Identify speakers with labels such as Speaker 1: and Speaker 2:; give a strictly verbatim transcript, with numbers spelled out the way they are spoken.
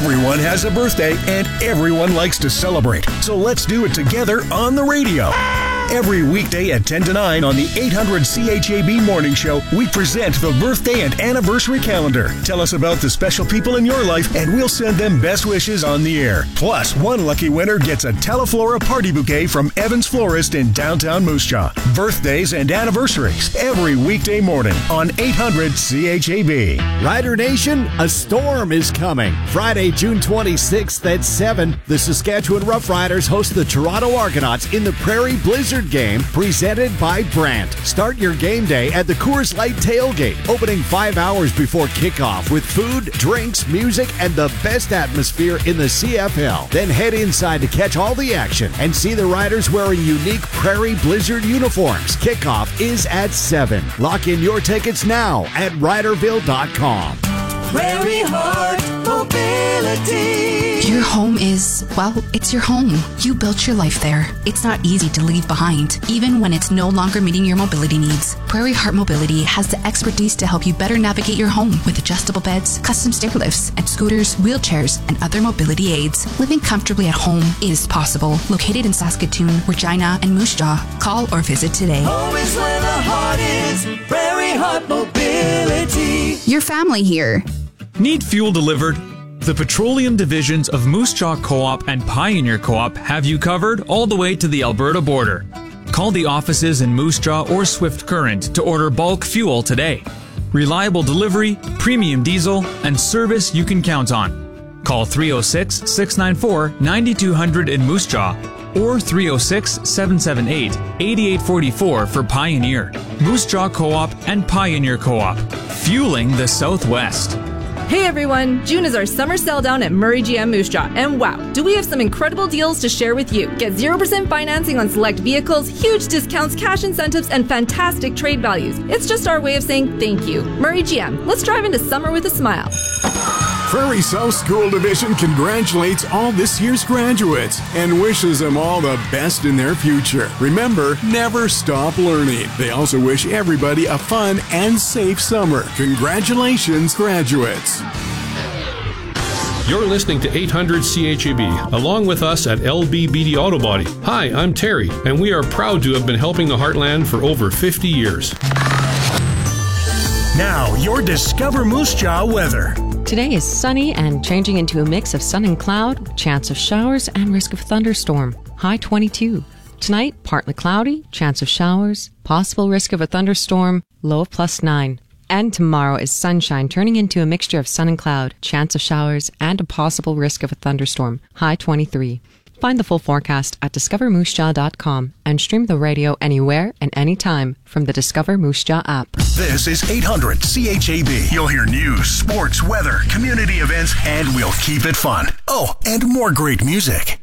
Speaker 1: Everyone has a birthday and everyone likes to celebrate. So let's do it together on the radio. Every weekday at ten to nine on the eight hundred C H A B Morning Show, we present the birthday and anniversary calendar. Tell us about the special people in your life and we'll send them best wishes on the air. Plus, one lucky winner gets a Teleflora party bouquet from Evans Florist in downtown Moose Jaw. Birthdays and anniversaries every weekday morning on eight hundred C H A B.
Speaker 2: Rider Nation, a storm is coming. Friday, June twenty-sixth at seven, the Saskatchewan Roughriders host the Toronto Argonauts in the Prairie Blizzard game presented by Brandt. Start your game day at the Coors Light Tailgate, opening five hours before kickoff with food, drinks, music, and the best atmosphere in the C F L. Then head inside to catch all the action and see the Riders wearing unique Prairie Blizzard uniforms. Kickoff is at seven. Lock in your tickets now at riderville dot com.
Speaker 3: Prairie Heart Mobility.
Speaker 4: Your home is, well, it's your home. You built your life there. It's not easy to leave behind, even when it's no longer meeting your mobility needs. Prairie Heart Mobility has the expertise to help you better navigate your home with adjustable beds, custom stair lifts, and scooters, wheelchairs, and other mobility aids. Living comfortably at home is possible. Located in Saskatoon, Regina, and Moose Jaw. Call or visit today.
Speaker 3: Home is where the heart is. Prairie Heart Mobility.
Speaker 4: Your family here.
Speaker 5: Need fuel delivered? The petroleum divisions of Moose Jaw Co-op and Pioneer Co-op have you covered all the way to the Alberta border. Call the offices in Moose Jaw or Swift Current to order bulk fuel today. Reliable delivery, premium diesel, and service you can count on. Call three oh six, six nine four, nine two hundred in Moose Jaw or three oh six, seven seven eight, eight eight four four for Pioneer. Moose Jaw Co-op and Pioneer Co-op. Fueling the Southwest.
Speaker 6: Hey everyone, June is our summer sell down at Murray G M Moose Jaw, and wow, do we have some incredible deals to share with you. Get zero percent financing on select vehicles, huge discounts, cash incentives, and fantastic trade values. It's just our way of saying thank you. Murray G M, let's drive into summer with a smile.
Speaker 7: Prairie South School Division congratulates all this year's graduates and wishes them all the best in their future. Remember, never stop learning. They also wish everybody a fun and safe summer. Congratulations, graduates.
Speaker 8: You're listening to eight hundred C H A B, along with us at L B B D Auto Body. Hi, I'm Terry, and we are proud to have been helping the Heartland for over fifty years.
Speaker 1: Now, your Discover Moose Jaw weather.
Speaker 9: Today is sunny and changing into a mix of sun and cloud, chance of showers and risk of thunderstorm. High twenty-two. Tonight, partly cloudy, chance of showers, possible risk of a thunderstorm, low of plus nine. And tomorrow is sunshine turning into a mixture of sun and cloud, chance of showers, and a possible risk of a thunderstorm. High twenty-three. Find the full forecast at discover moose jaw dot com and stream the radio anywhere and anytime from the Discover Moose Jaw app.
Speaker 1: This is eight hundred C H A B. You'll hear news, sports, weather, community events, and we'll keep it fun. Oh, and more great music.